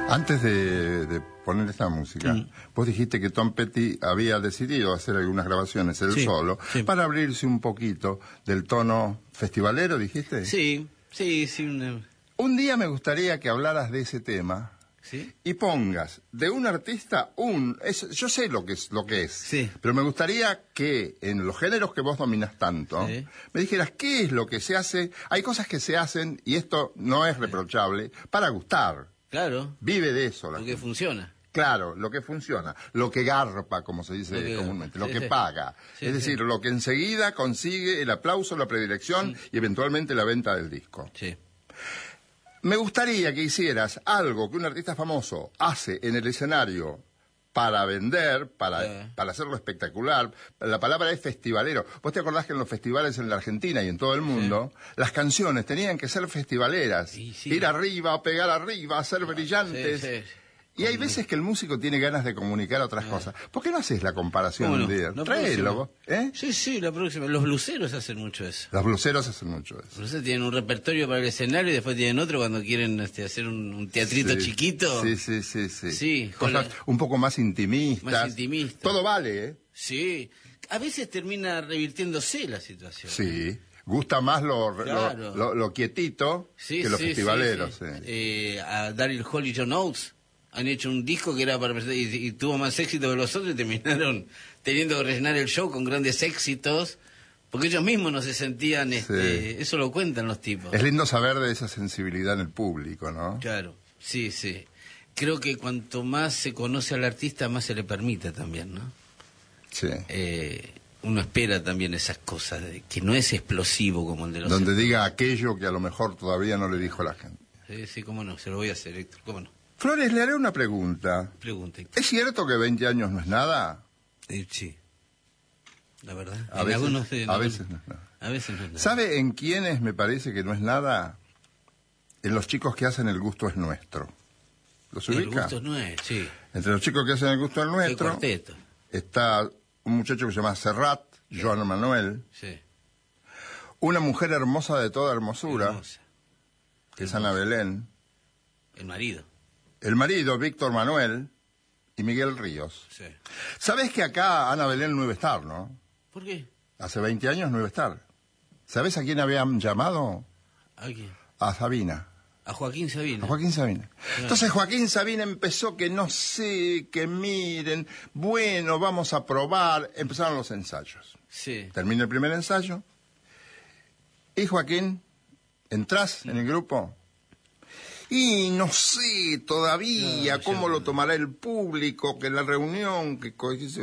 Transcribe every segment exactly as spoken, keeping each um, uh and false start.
Antes de, de poner esta música, mm. vos dijiste que Tom Petty había decidido hacer algunas grabaciones él sí, solo, sí. para abrirse un poquito del tono festivalero, ¿dijiste? Sí, sí, sí. Una... Un día me gustaría que hablaras de ese tema. ¿Sí? Y pongas de un artista un... Es, yo sé lo que es, lo que es sí. pero me gustaría que en los géneros que vos dominás tanto, sí. me dijeras qué es lo que se hace. Hay cosas que se hacen, y esto no es reprochable, para gustar. Claro. Vive de eso. Lo la que gente. funciona. Claro, lo que funciona, lo que garpa, como se dice lo que, comúnmente, sí, lo que sí. paga. Sí, es decir, sí. lo que enseguida consigue el aplauso, la predilección sí. y eventualmente la venta del disco. Sí. Me gustaría que hicieras algo que un artista famoso hace en el escenario para vender, para, sí. para hacerlo espectacular. La palabra es festivalero. ¿Vos te acordás que en los festivales en la Argentina y en todo el mundo, sí. las canciones tenían que ser festivaleras? Sí, sí. Ir arriba, pegar arriba, ser brillantes. Sí, sí. Y hay veces que el músico tiene ganas de comunicar otras ah. cosas. ¿Por qué no haces la comparación bueno, un día? Tráelo, ¿eh? Sí, sí, la próxima. Los bluseros hacen mucho eso. Los bluseros hacen mucho eso. Los bluseros tienen un repertorio para el escenario y después tienen otro cuando quieren este, hacer un, un teatrito sí. chiquito. Sí, sí, sí, sí. Sí, cosas la... un poco más intimistas. Más intimistas. Todo vale, ¿eh? Sí. A veces termina revirtiéndose la situación. Sí. Gusta más lo, claro. lo, lo, lo quietito sí, que los sí, festivaleros. Sí, sí. Sí. Eh, a Daryl Hall y John Oates han hecho un disco que era para y, y tuvo más éxito que los otros y terminaron teniendo que rellenar el show con grandes éxitos porque ellos mismos no se sentían este, sí. eso lo cuentan los tipos. Es lindo saber de esa sensibilidad en el público, ¿no? Claro, sí, sí. Creo que cuanto más se conoce al artista más se le permite también, ¿no? Sí. Eh, uno espera también esas cosas, de que no es explosivo como el de los... Donde diga aquello que a lo mejor todavía no le dijo a la gente. Sí, sí, cómo no, se lo voy a hacer, Héctor, cómo no. Flores, le haré una pregunta. Pregunte. ¿Es cierto que veinte años no es nada? Eh, sí. La verdad. A, veces, algunos, eh, a no, veces no es nada. A veces no es nada. ¿Sabe en quiénes me parece que no es nada? En los chicos que hacen El Gusto es Nuestro. ¿Los ubica? El Gusto es Nuestro, sí. Entre los chicos que hacen El Gusto es Nuestro... El cuarteto. Está un muchacho que se llama Serrat, sí. Joan Manuel. Sí. Una mujer hermosa de toda hermosura, hermosa. que hermosa. es Ana Belén. El marido. El marido, Víctor Manuel, y Miguel Ríos. Sí. ¿Sabés que acá Ana Belén no iba a estar, no? ¿Por qué? Hace veinte años no iba a estar. ¿Sabés a quién habían llamado? ¿A quién? A Sabina. A Joaquín Sabina. A Joaquín Sabina. Claro. Entonces Joaquín Sabina empezó que no sé, que miren, bueno, vamos a probar. Empezaron los ensayos. Sí. Termina el primer ensayo. Y Joaquín, ¿entrás en el grupo? Y no sé todavía no, cómo lo tomará el público, que la reunión, que...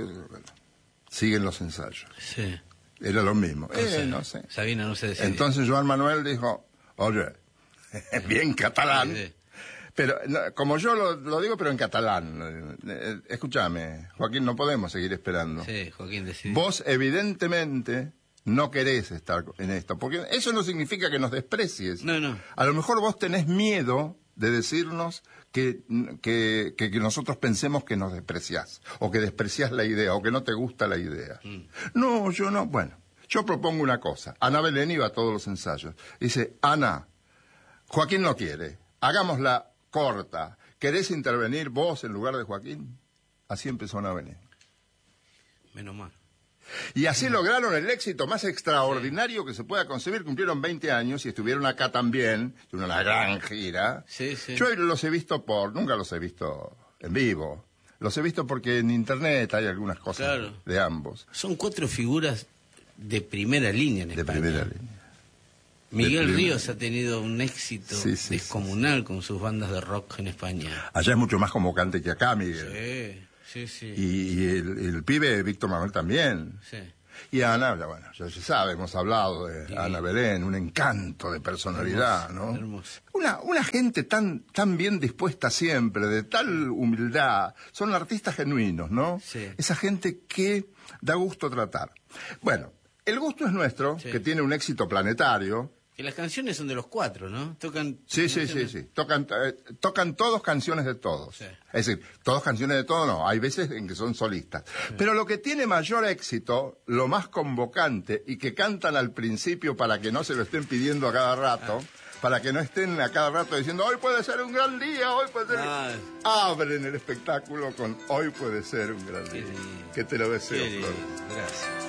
Siguen los ensayos. Sí. Era lo mismo. O sea, eh, no sé. Sabina no se decide. Entonces Joan Manuel dijo, oye, bien catalán, sí, sí. pero no, como yo lo, lo digo, pero en catalán. Eh, escúchame, Joaquín, no podemos seguir esperando. Sí, Joaquín decidió. Vos evidentemente no querés estar en esto, porque eso no significa que nos desprecies. No, no. A lo mejor vos tenés miedo de decirnos que, que, que, que nosotros pensemos que nos despreciás, o que despreciás la idea, o que no te gusta la idea. Mm. No, yo no. Bueno, yo propongo una cosa. Ana Belén iba a todos los ensayos. Dice, Ana, Joaquín no quiere, hagámosla corta. ¿Querés intervenir vos en lugar de Joaquín? Así empezó Ana Belén. Menos mal. Y así lograron el éxito más extraordinario sí. que se pueda concebir. Cumplieron veinte años y estuvieron acá también, tuvieron una gran gira. Sí, sí. Yo los he visto por, nunca los he visto en vivo. Los he visto porque en internet hay algunas cosas claro. de ambos. Son cuatro figuras de primera línea en de España. De primera línea. Miguel de Ríos ha tenido un éxito sí, sí, descomunal sí, sí. con sus bandas de rock en España. Allá es mucho más convocante que acá, Miguel. Sí. Sí, sí. Y, y el, el pibe Víctor Manuel también. Sí. Y Ana, bueno, ya se sabe, hemos hablado de sí. Ana Belén, un encanto de personalidad, hermoso, ¿no? Hermoso. Una, una gente tan, tan bien dispuesta siempre, de tal humildad. Son artistas genuinos, ¿no? Sí. Esa gente que da gusto tratar. Bueno, El Gusto es Nuestro, sí. que tiene un éxito planetario. Que las canciones son de los cuatro, ¿no? Tocan... Sí, sí, sí, sí. Tocan, eh, tocan todos canciones de todos. Sí. Es decir, todos canciones de todos no. Hay veces en que son solistas. Sí. Pero lo que tiene mayor éxito, lo más convocante, y que cantan al principio para que no se lo estén pidiendo a cada rato, ah. para que no estén a cada rato diciendo hoy puede ser un gran día, hoy puede ser... Ah. Abren el espectáculo con hoy puede ser un gran día. Que te lo deseo, Flores. Gracias.